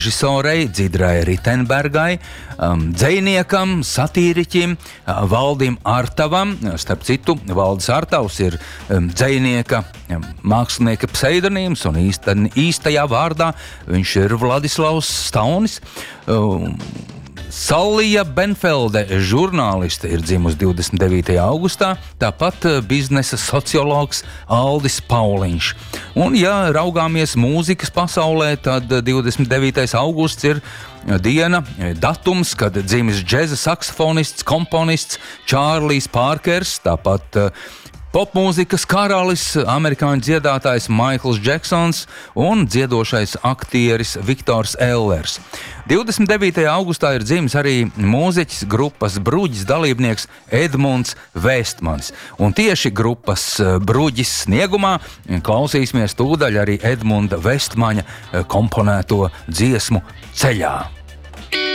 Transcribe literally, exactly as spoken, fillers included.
režisorei Dzidrai Ritenbergai, um, dzejniekam, satīriķim, uh, Valdim Artavam. Starp citu, Valdis Artavs ir um, dzejnieka, um, mākslinieka pseidonīms, un īsta, īstajā vārdā viņš ir Vladislavs Staunis. Um, Sallija Benfelde, žurnāliste, ir dzimusi divdesmit devītajā augustā, tāpat biznesa sociologs Aldis Pauliņš. Un, ja raugāmies mūzikas pasaulē, tad divdesmit devītais augusts ir diena, datums, kad dzimis džeza saksofonists, komponists Čārlijs Pārkers, tāpat popmūzikas karalis, amerikāņu dziedātājs Maikls Džeksons un dziedošais aktieris Viktors Ellers. divdesmit devītajā augustā ir dzimis arī mūziķis, grupas Bruģis dalībnieks Edmunds Vēstmanis. Un tieši grupas Bruģis sniegumā klausīsimies tūdaļ arī Edmunda Vēstmaņa komponēto dziesmu Ceļā.